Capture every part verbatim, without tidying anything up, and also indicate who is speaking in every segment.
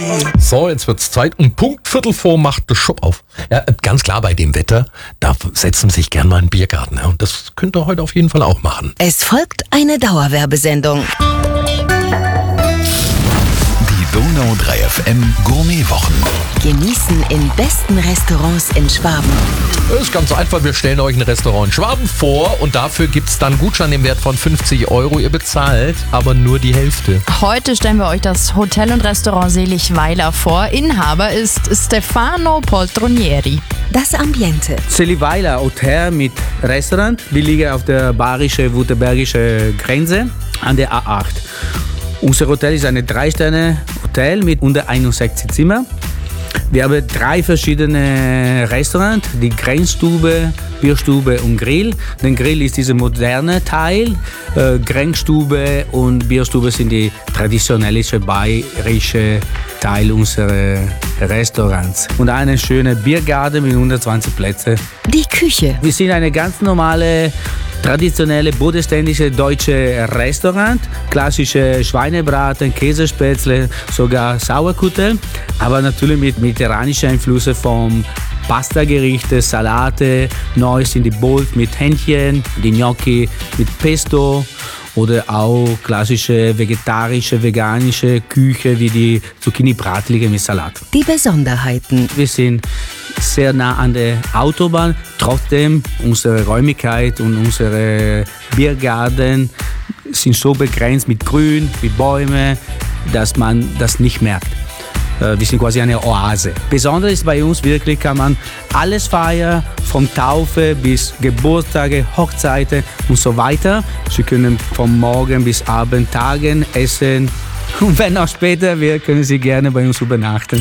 Speaker 1: So, jetzt wird's Zeit. Um Punkt Viertel vor macht der Shop auf. Ja, ganz klar, bei dem Wetter, da setzen sich gern mal in den Biergarten. Ja, und das könnt ihr heute auf jeden Fall auch machen.
Speaker 2: Es folgt eine Dauerwerbesendung.
Speaker 3: Donau drei F M Gourmetwochen.
Speaker 2: Genießen in besten Restaurants in Schwaben.
Speaker 1: Das ist ganz einfach. Wir stellen euch ein Restaurant in Schwaben vor und dafür gibt's dann Gutschein im Wert von fünfzig Euro. Ihr bezahlt aber nur die Hälfte.
Speaker 4: Heute stellen wir euch das Hotel und Restaurant Seligweiler vor. Inhaber ist Stefano Poltronieri.
Speaker 2: Das Ambiente.
Speaker 5: Seligweiler Hotel mit Restaurant. Wir liegen auf der bayerische-württembergische Grenze an der A acht. Unser Hotel ist ein Drei-Sterne-Hotel mit unter einundsechzig Zimmern. Wir haben drei verschiedene Restaurants, die Grenzstube, Bierstube und Grill. Der Grill ist dieser moderne Teil, äh, Grenzstube und Bierstube sind die traditionelle bayerische Teil unserer Restaurants. Und einen schönen Biergarten mit hundertzwanzig Plätzen.
Speaker 2: Die Küche.
Speaker 5: Wir sind eine ganz normale traditionelle bodenständische deutsche Restaurant, klassische Schweinebraten, Käsespätzle, sogar Sauerkuttel, aber natürlich mit mediterranischen Einflüssen vom Pasta-Gerichte, Salate, neu sind die Bolt mit Hähnchen, die Gnocchi mit Pesto oder auch klassische vegetarische, veganische Küche wie die Zucchini-Bratlige mit Salat.
Speaker 2: Die Besonderheiten.
Speaker 5: Wir sind sehr nah an der Autobahn, trotzdem unsere Räumlichkeit und unsere Biergarten sind so begrenzt mit Grün, mit Bäumen, dass man das nicht merkt. Wir sind quasi eine Oase. Besonders ist bei uns wirklich, kann man alles feiern, von Taufe bis Geburtstage, Hochzeiten und so weiter. Sie können von Morgen bis Abend tagen, essen und wenn auch später will, können Sie gerne bei uns übernachten.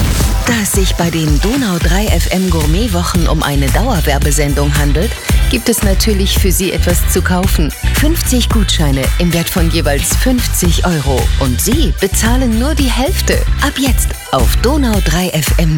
Speaker 2: Da es sich bei den Donau drei F M Gourmetwochen um eine Dauerwerbesendung handelt, gibt es natürlich für Sie etwas zu kaufen. fünfzig Gutscheine im Wert von jeweils fünfzig Euro. Und Sie bezahlen nur die Hälfte. Ab jetzt auf donau drei F M